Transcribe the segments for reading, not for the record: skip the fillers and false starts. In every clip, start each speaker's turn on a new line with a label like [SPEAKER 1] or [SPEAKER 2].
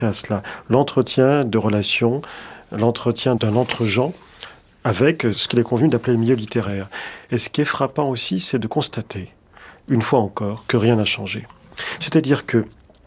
[SPEAKER 1] à cela. L'entretien de relations, l'entretien d'un entre-gens avec ce qu'il est convenu d'appeler le milieu littéraire. Et ce qui est frappant aussi, c'est de constater, une fois encore, que rien n'a changé. C'est-à-dire que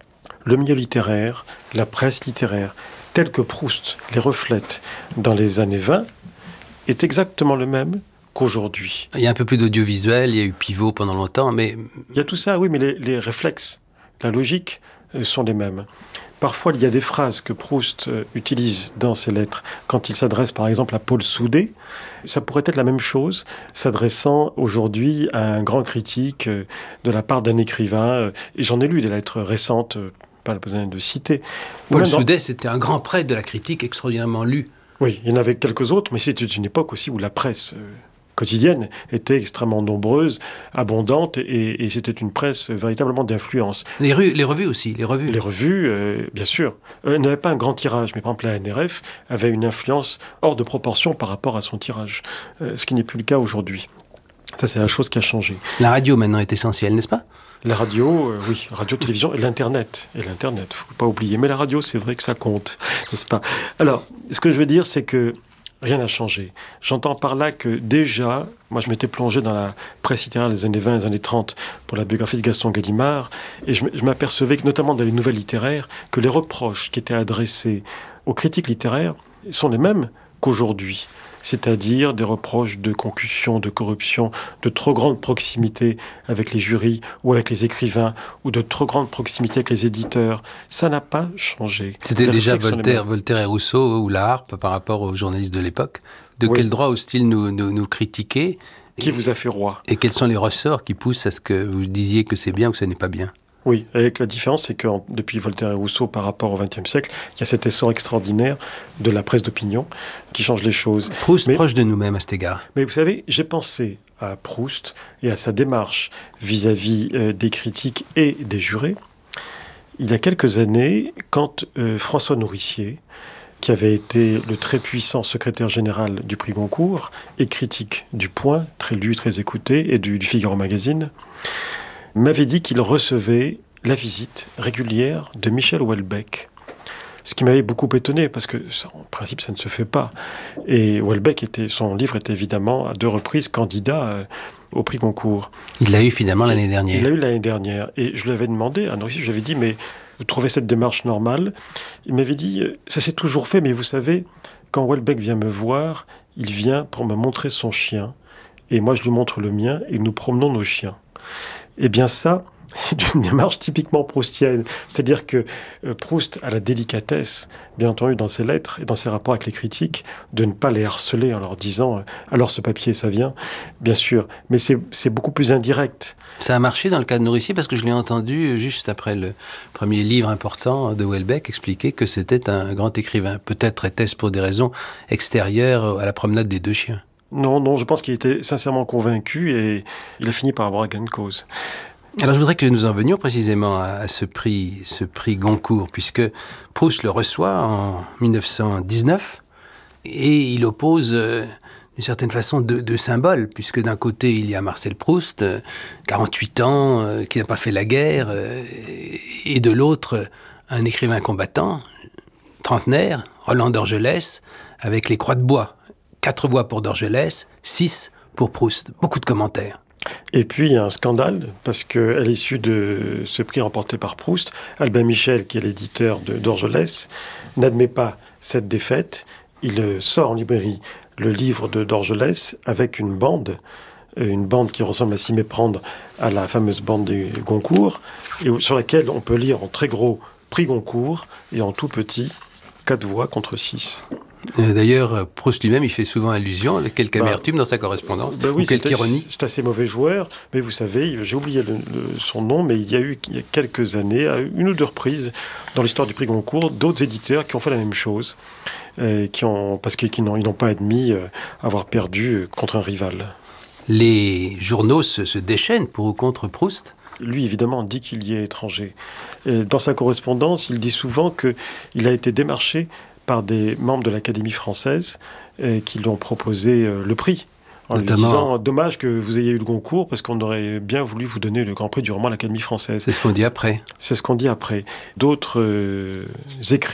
[SPEAKER 1] le milieu littéraire, la presse littéraire, tel que Proust les reflète dans les années 20, est exactement le même qu'aujourd'hui.
[SPEAKER 2] Il y a un peu plus d'audiovisuel, il y a eu Pivot pendant longtemps, mais...
[SPEAKER 1] Il y a tout ça, oui, mais les réflexes, la logique sont les mêmes. Parfois, il y a des phrases que Proust utilise dans ses lettres quand il s'adresse, par exemple, à Paul Soudet. Ça pourrait être la même chose s'adressant aujourd'hui à un grand critique de la part d'un écrivain. Et j'en ai lu des lettres récentes, pas besoin de citer.
[SPEAKER 2] Paul Soudet, c'était un grand prêtre de la critique extraordinairement lu.
[SPEAKER 1] Oui, il y en avait quelques autres, mais c'était une époque aussi où la presse quotidienne était extrêmement nombreuse, abondante, et c'était une presse véritablement d'influence.
[SPEAKER 2] Les revues aussi, les revues.
[SPEAKER 1] Les revues, bien sûr. N'avaient pas un grand tirage, mais par exemple la NRF avait une influence hors de proportion par rapport à son tirage, ce qui n'est plus le cas aujourd'hui. Ça, c'est la chose qui a changé.
[SPEAKER 2] La radio, maintenant, est essentielle, n'est-ce pas ?
[SPEAKER 1] La radio, oui, radio, télévision, et l'Internet. Et l'Internet, faut pas oublier. Mais la radio, c'est vrai que ça compte, n'est-ce pas ? Alors, ce que je veux dire, c'est que rien n'a changé. J'entends par là que déjà, moi je m'étais plongé dans la presse littéraire des années 20 et des années 30 pour la biographie de Gaston Gallimard, et je m'apercevais que notamment dans les nouvelles littéraires, que les reproches qui étaient adressés aux critiques littéraires sont les mêmes qu'aujourd'hui. C'est-à-dire des reproches de concussion, de corruption, de trop grande proximité avec les jurys ou avec les écrivains, ou de trop grande proximité avec les éditeurs. Ça n'a pas changé.
[SPEAKER 2] C'était déjà Voltaire et Rousseau ou la harpe par rapport aux journalistes de l'époque. De quel droit osent-ils nous critiquer ?
[SPEAKER 1] Qui vous a fait roi ?
[SPEAKER 2] Et quels sont les ressorts qui poussent à ce que vous disiez que c'est bien ou que ce n'est pas bien ?
[SPEAKER 1] Oui, avec la différence, c'est que depuis Voltaire et Rousseau par rapport au XXe siècle, il y a cet essor extraordinaire de la presse d'opinion qui change les choses.
[SPEAKER 2] Proust, proche de nous-mêmes à cet égard.
[SPEAKER 1] Mais vous savez, j'ai pensé à Proust et à sa démarche vis-à-vis des critiques et des jurés. Il y a quelques années, quand François Nourricier, qui avait été le très puissant secrétaire général du prix Goncourt et critique du Point, très lu, très écouté, et du Figaro Magazine, m'avait dit qu'il recevait la visite régulière de Michel Houellebecq. Ce qui m'avait beaucoup étonné, parce que, en principe, ça ne se fait pas. Et Houellebecq, son livre était évidemment à 2 reprises candidat au prix Goncourt.
[SPEAKER 2] Il l'a eu finalement l'année dernière.
[SPEAKER 1] Il l'a eu l'année dernière. Et je lui avais demandé, à Nourricier, je lui avais dit, mais vous trouvez cette démarche normale ? Il m'avait dit, ça s'est toujours fait, mais vous savez, quand Houellebecq vient me voir, il vient pour me montrer son chien, et moi je lui montre le mien, et nous promenons nos chiens. Eh bien ça, c'est une démarche typiquement proustienne. C'est-à-dire que Proust a la délicatesse, bien entendu dans ses lettres et dans ses rapports avec les critiques, de ne pas les harceler en leur disant « alors ce papier, ça vient », bien sûr. Mais c'est beaucoup plus indirect.
[SPEAKER 2] Ça a marché dans le cas de Nourricier parce que je l'ai entendu juste après le premier livre important de Houellebecq expliquer que c'était un grand écrivain. Peut-être était-ce pour des raisons extérieures à la promenade des 2 chiens.
[SPEAKER 1] Non, je pense qu'il était sincèrement convaincu et il a fini par avoir gain de cause.
[SPEAKER 2] Alors je voudrais que nous en venions précisément à ce prix Goncourt, puisque Proust le reçoit en 1919 et il oppose d'une certaine façon deux symboles, puisque d'un côté il y a Marcel Proust, 48 ans, qui n'a pas fait la guerre, et de l'autre un écrivain combattant, trentenaire, Roland d'Orgelès, avec les croix de bois. 4 voix pour d'Orgelès, 6 pour Proust. Beaucoup de commentaires.
[SPEAKER 1] Et puis, il y a un scandale, parce qu'à l'issue de ce prix remporté par Proust, Albin Michel, qui est l'éditeur d'Orgelès, n'admet pas cette défaite. Il sort en librairie le livre d'Orgelès avec une bande qui ressemble à s'y méprendre à la fameuse bande des Goncourt, et sur laquelle on peut lire en très gros « prix Goncourt » et en tout petit « 4 voix contre 6 ».
[SPEAKER 3] D'ailleurs, Proust lui-même, il fait souvent allusion à quelques amertumes dans sa correspondance,
[SPEAKER 1] ou
[SPEAKER 3] quelques ironies.
[SPEAKER 1] C'est assez mauvais joueur, mais vous savez, j'ai oublié son nom, mais il y a quelques années, à 1 ou 2 reprises, dans l'histoire du prix Goncourt, d'autres éditeurs qui ont fait la même chose, parce qu'ils n'ont pas admis avoir perdu contre un rival.
[SPEAKER 3] Les journaux se déchaînent pour ou contre Proust.
[SPEAKER 1] Lui, évidemment, dit qu'il y est étranger. Et dans sa correspondance, il dit souvent qu'il a été démarché par des membres de l'Académie française qui lui ont proposé le prix En lui disant, dommage que vous ayez eu le Goncourt, parce qu'on aurait bien voulu vous donner le Grand Prix du roman à l'Académie française.
[SPEAKER 2] C'est ce qu'on dit après.
[SPEAKER 1] C'est ce qu'on dit après. D'autres écrivains